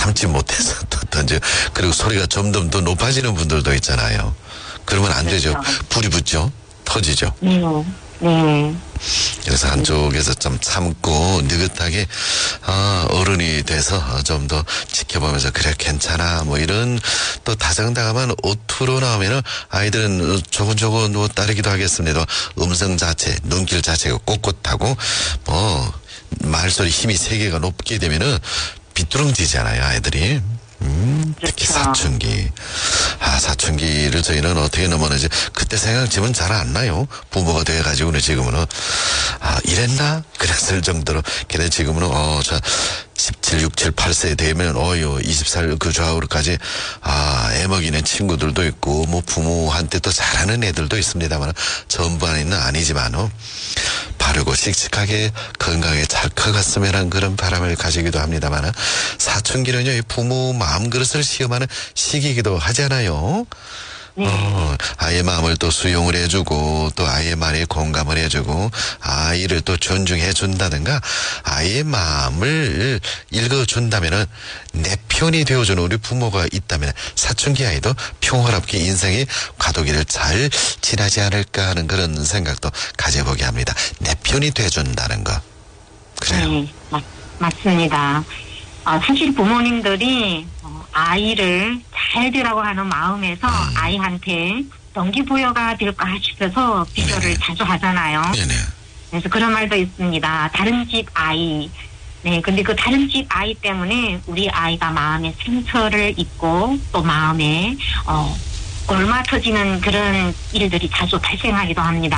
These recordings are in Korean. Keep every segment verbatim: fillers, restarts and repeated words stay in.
참지 못해서 또 던져. 그리고 소리가 점점 더 높아지는 분들도 있잖아요. 그러면 안 되죠. 그렇죠. 불이 붙죠. 터지죠. 네. 네. 그래서 한쪽에서 좀 참고 느긋하게 아 어른이 돼서 좀 더 지켜보면서 그래 괜찮아 뭐 이런 또 다정다감한 오투로 나오면은 아이들은 조곤조곤 뭐 따르기도 하겠습니다. 음성 자체, 눈길 자체가 꼿꼿하고 뭐 말소리 힘이 세 개가 높게 되면은 비뚤어지잖아요 아이들이. 음, 특히 그렇죠. 사춘기. 아, 사춘기를 저희는 어떻게 넘어는지 그때 생각지면 잘 안 나요. 부모가 돼가지고는 지금은, 아, 이랬나? 그랬을 정도로. 걔네 지금은, 어, 저, 십칠, 육, 칠, 팔 세 되면, 어유, 이십 살 그 좌우로까지, 아, 애먹이는 친구들도 있고, 뭐 부모한테 또 잘하는 애들도 있습니다만, 전부는 아니지만, 어, 바르고 씩씩하게 건강하게 잘 커갔으면 하는 그런 바람을 가지기도 합니다만 사춘기는요 이 부모 마음 그릇을 시험하는 시기이기도 하잖아요. 네. 어, 아이의 마음을 또 수용을 해주고 또 아이의 말에 공감을 해주고 아이를 또 존중해 준다든가 아이의 마음을 읽어준다면은 내 편이 되어주는 우리 부모가 있다면 사춘기 아이도 평화롭게 인생의 과도기를 잘 지나지 않을까 하는 그런 생각도 가져보게 합니다. 내 편이 돼준다는 거. 그래요. 네, 맞, 맞습니다. 아, 사실 부모님들이 어, 아이를 잘 되라고 하는 마음에서 음. 아이한테 동기부여가 될까 싶어서 비교를 네네. 자주 하잖아요. 네네. 그래서 그런 말도 있습니다. 다른 집 아이. 네, 근데 그 다른 집 아이 때문에 우리 아이가 마음에 상처를 입고 또 마음에 어, 골마 터지는 그런 일들이 자주 발생하기도 합니다.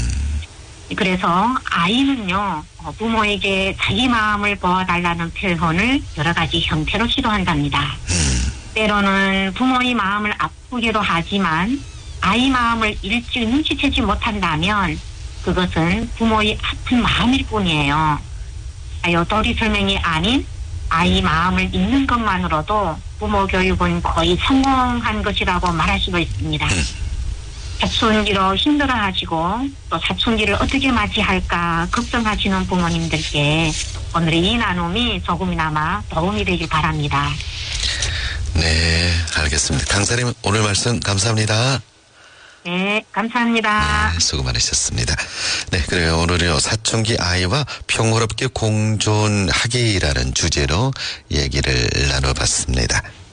그래서 아이는요 어, 부모에게 자기 마음을 보아달라는 표현을 여러 가지 형태로 시도한답니다. 때로는 부모의 마음을 아프게도 하지만 아이 마음을 일찍 눈치채지 못한다면 그것은 부모의 아픈 마음일 뿐이에요. 도리 설명이 아닌 아이 마음을 읽는 것만으로도 부모 교육은 거의 성공한 것이라고 말할 수도 있습니다. 사춘기로 힘들어하시고 또 사춘기를 어떻게 맞이할까 걱정하시는 부모님들께 오늘의 이 나눔이 조금이나마 도움이 되길 바랍니다. 네, 알겠습니다. 강사님 오늘 말씀 감사합니다. 네, 감사합니다. 네, 수고 많으셨습니다. 네, 그래요. 오늘은 사춘기 아이와 평화롭게 공존하기라는 주제로 얘기를 나눠봤습니다.